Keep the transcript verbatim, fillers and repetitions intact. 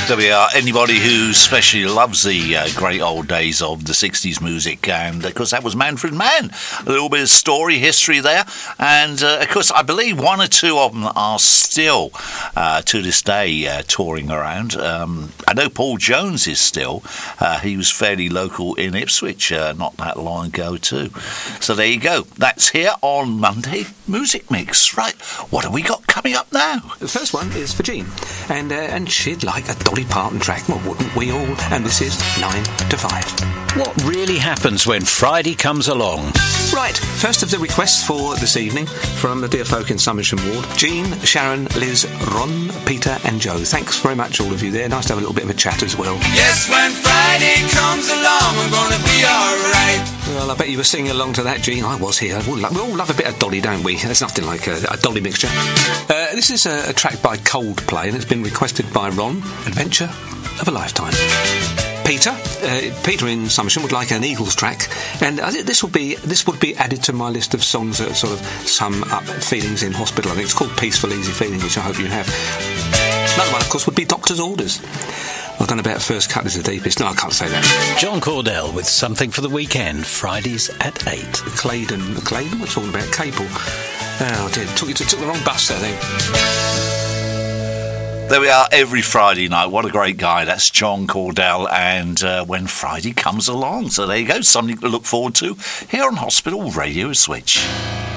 There we are. Anybody who especially loves the uh, great old days of the sixties music, and of course that was Manfred Mann. A little bit of story, history there, and uh, of course I believe one or two of them are still uh, to this day uh, touring around. Um, I know Paul Jones is still. Uh, he was fairly local in Ipswich uh, not that long ago too. So there you go. That's here on Monday Music Mix. Right, what have we got coming up now? The first one is for Jean, and uh, and she'd like a Dolly Parton track, well, wouldn't we all? And this is nine to five. What really happens when Friday comes along? Right, first of the requests for this evening from the dear folk in Somersham Ward. Jean, Sharon, Liz, Ron, Peter and Joe. Thanks very much, all of you there. Nice to have a little bit of a chat as well. Yes, when Friday comes along, we're gonna be alright. Well, I bet you were singing along to that, Jean. I was here. We all love, we all love a bit of Dolly, don't we? There's nothing like a, a Dolly mixture. Uh, this is a, a track by Coldplay, and it's been requested by Ron. Adventure of a Lifetime. Peter, uh, Peter in Somersham would like an Eagles track, and uh, this would be this would be added to my list of songs that sort of sum up feelings in hospital. I think it's called Peaceful Easy Feeling, which I hope you have. Another one, of course, would be Doctor's Orders. I don't know about First Cut is the deepest. No, I can't say that. John Cordell with Something for the Weekend, Fridays at eight. Claydon, Claydon, what's talking about? Cable. Oh dear, took, took the wrong bus there, I think. There we are, every Friday night. What a great guy. That's John Cordell, and uh, when Friday comes along. So there you go, something to look forward to here on Hospital Radio Switch.